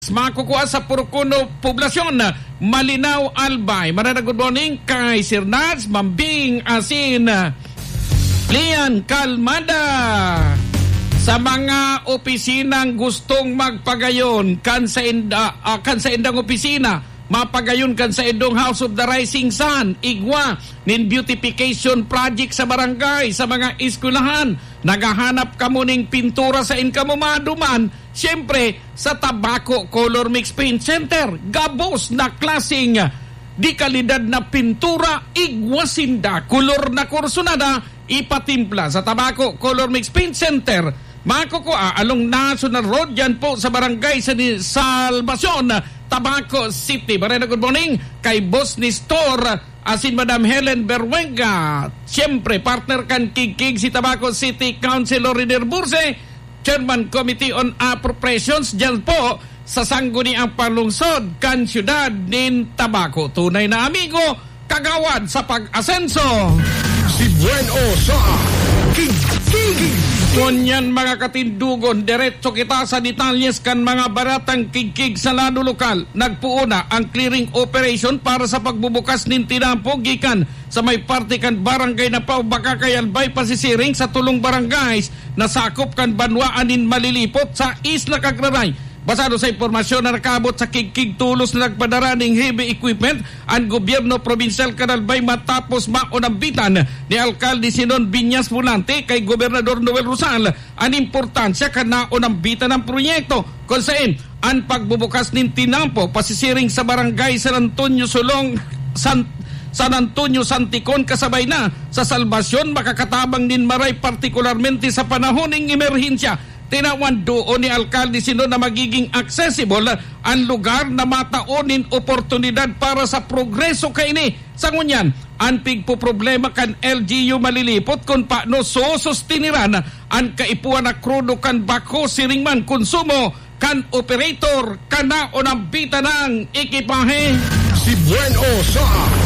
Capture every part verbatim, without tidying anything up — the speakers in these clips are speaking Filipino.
Makukuha sa Purukuno Poblasyon, Malinaw, Albay. Marana, good morning kay Sir Nats, Mambing, Asin, Lian, Kalmada. Sa mga opisinang gustong magpagayon kan sa, inda, uh, kan sa indang opisina, mapagayon kan sa indong House of the Rising Sun, igwa, nin beautification project sa barangay, sa mga eskwelahan, nagahanap ka mo ning pintura sa inkamo maduman, siyempre sa Tabaco Color Mix Paint Center, gabos na klaseng di kalidad na pintura, igwasinda, kolor na kursunada, ipatimpla sa Tabaco Color Mix Paint Center. Makukuha along National Road yan po sa barangay sa Salvacion, Tabaco City. Marina, good morning kay Boss ni Store, asin Madam Helen Berwenga. Siyempre, partner kan Kikig si Tabaco City Councilor Riner Burse, Chairman Committee on Appropriations, dyan po sa sangguniang palungsod kan siyudad nin Tabaco. Tunay na amigo, kagawad sa pag-asenso. Si Bueno sa Kikig. Kunyan mga katindugon, diretso kita sa detalyes kan mga baratang kikig sa lado lokal. Nagpuuna ang clearing operation para sa pagbubukas nin tinampo gikan sa may parte kan barangay na pao baka kay Albay pasisiring sa tulong barangays na sakop kan banwaan nin Malilipot sa Isla Cagraray. Basado sa impormasyon na nakabot sa Kikig tulos na nagpadara ng heavy equipment ang gobyerno provincial Canalbay matapos maunambitan ni Alkalde Sinon Biñas Volante kay Gobernador Noel Rosal ang importansya ka naunambitan ng proyekto kung saan ang pagbubukas ng tinampo pasisiring sa barangay San Antonio Sulong San San Antonio Santicon kasabay na sa Salvacion makakatabang nin maray partikularmente sa panahon ng emerhensya. Tinawan doon ni Alkalde Sino na magiging accessible ang lugar na mataunin oportunidad para sa progreso kaini. Sa ngunyan, ang pigpo-problema kan L G U Malilipot kung paano susustiniran ang kaipuan na krudo kan bako siringman konsumo kan operator kana o nambita ng ekipahe. Si Bueno sa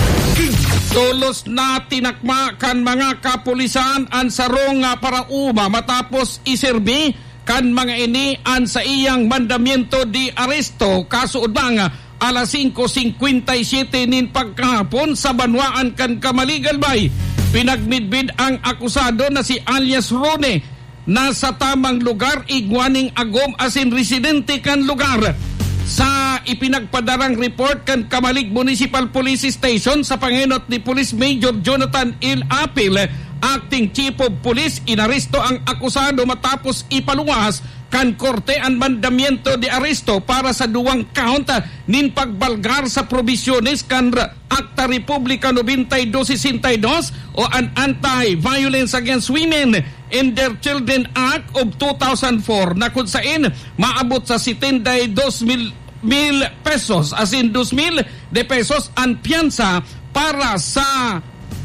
Tulos na tinakma kan mga kapulisan ang sarong para uma matapos iserbi kan mga ini an sa iyang mandamiento di aresto kasuod bang alas singko singkwentaysiyete nin pagkahapon sa banwaan kan Kamaligalbay. Pinagmidbid ang akusado na si alias Rone na sa tamang lugar igwaning agom asin residente kan lugar. Sa ipinagpadarang report kan Kamalig Municipal Police Station sa panginot ni Police Major Jonathan Il Apil, Acting Chief of Police, inaresto ang akusado matapos ipaluwas kan korte ang mandamiento de aresto para sa duwang count nin pagbalgar sa provisiones kan Acta Republica ninety-two sixty-two o an Anti-Violence Against Women and Their Children Act of two thousand four na kung saan maabot sa seventy-two mil pesos as in two mil de pesos ang piyansa para sa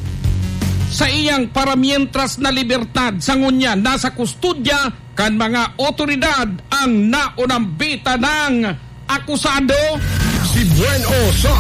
sa iyang paramientras na libertad. Sa ngunya, nasa kustudya kan mga otoridad ang naunambita ng akusado. Si Bueno sa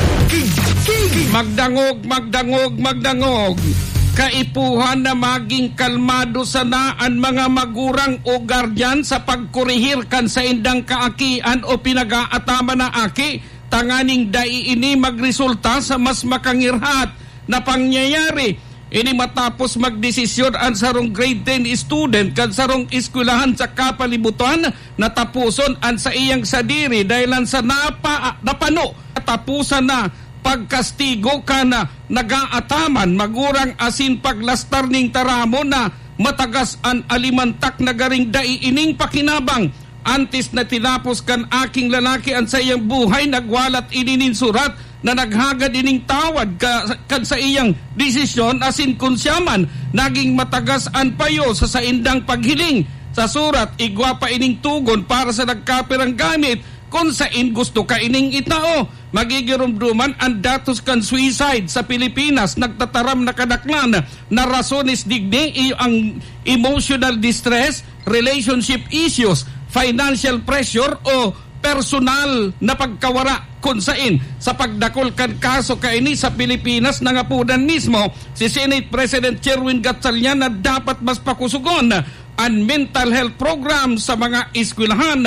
Kikig. Magdangog, magdangog, magdangog. Kaipuhan na maging kalmado sana ang mga magurang o guardian sa pagkurihir kan sa indang kaakian o pinag-aatama na aki. Tanganing dai ini magresulta sa mas makangirhat na pangyayari. Ini matapos magdesisyon ang sarong grade ten student kan sarong eskwelahan sa kapalibutan na tapuson ang sa iyang sadiri dahil sa napa, napano tapusan na pagkastigo ka na nagaataman magurang asin paglastar ning taramo na matagas an alimantak na garing dai ining pakinabang. Antes na tinapos kan aking lalaki ang sa iyang buhay nagwalat ininin surat na naghagad ining tawad ka, kan sa iyang desisyon asin kunsyaman naging matagas an payo sa saindang paghiling. Sa surat igwa pa ining tugon para sa nagkapirang gamit kung sain gusto ka ining itao. Magigirumduman ang datos kan suicide sa Pilipinas nagtataram na kadaklan na rasones digni iyo ang emotional distress, relationship issues, financial pressure o personal na pagkawara kung saan sa pagdakol kan kaso kaini sa Pilipinas nangapudan mismo si Senate President Sherwin Gatchalian na dapat mas pakusugon ang mental health program sa mga eskwelahan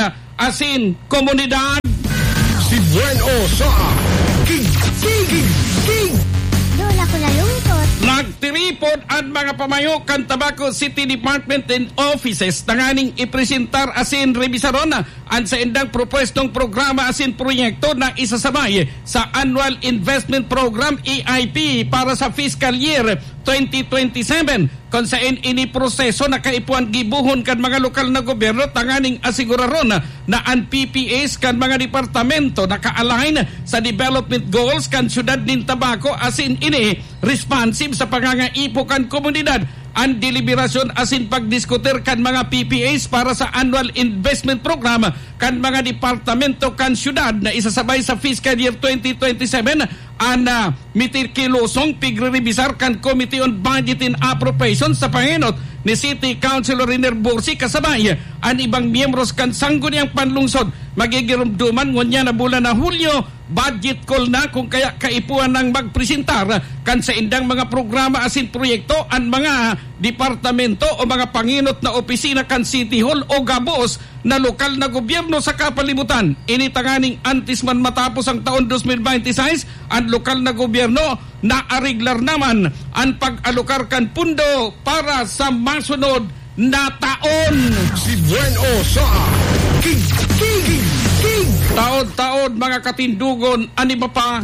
asin komunidad. Si Bueno sa Kikigig. Lola ko nalungkot. Nagtiripod ang mga pamayo kan Tabaco City Department and Offices tanganing ipresentar asin rebisaron ang sa indang propwestong programa asin proyekto na isasabay sa Annual Investment Program E I P para sa fiscal year twenty twenty-seven kung saan iniproseso na kaipuan gibuhon kan mga lokal na gobyerno tanganing asiguraron na ang P P As kan mga departamento naka-align sa development goals kan syudad nin Tabaco asin ini responsive sa pangangaipo kan komunidad ang deliberasyon asin pagdiskutir kan mga P P As para sa Annual Investment Program kan mga departamento kan syudad na isasabay sa fiscal year twenty twenty-seven ang uh, mitikilosong pigre-revisar kan Committee on Budget and Appropriations sa panginot ni City Councilor Riner Bursi kasabay ang ibang miyembros kan sangguniang panlungsod magigirumduman ngunya na bulan na Hulyo budget call na kung kaya kaipuan ng magpresentar kan sa indang mga programa asin proyekto ang mga departamento o mga panginot na opisina kan City Hall o gabos na lokal na gobyerno sa kapalibutan. Initanganing antis man matapos ang taon twenty twenty-six ang lokal na gobyerno na ariglar naman ang pag-alokar kan pundo para sa masunod na taon. Si Bueno sa Kikigig. Taon-taon mga katindugon, ani ba pa?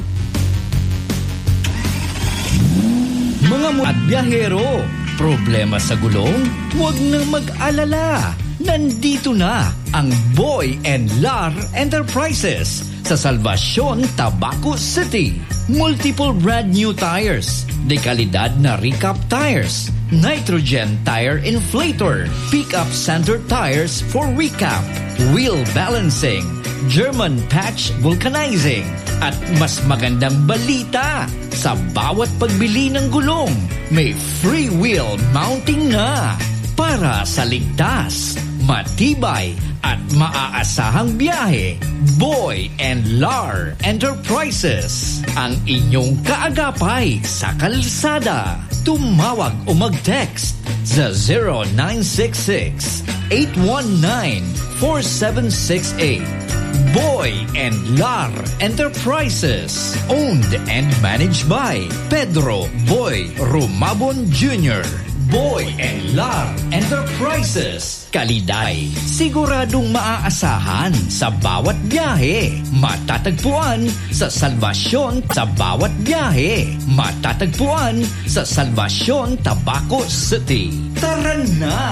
Mga mo at biyahero, problema sa gulong? Huwag nang mag-alala. Nandito na ang Boy and Lar Enterprises sa Salvacion, Tabaco City. Multiple brand new tires, dekalidad na recap tires, nitrogen tire inflator, pickup center tires for recap, wheel balancing, German patch vulcanizing, at mas magandang balita, sa bawat pagbili ng gulong, may free wheel mounting na para sa ligtas, matibay at maaasahang biyahe. Boy and Lar Enterprises, ang inyong kaagapay sa kalsada. Tumawag o mag-text sa zero nine six six, eight one nine, four seven six eight. Boy and Lar Enterprises, owned and managed by Pedro Boy Rumabon Junior Boy and Lar Enterprises. Kaliday, siguradong maaasahan sa bawat biyahe. Matatagpuan sa Salvacion sa bawat biyahe. Matatagpuan sa Salvacion, Tabaco City. Tara na!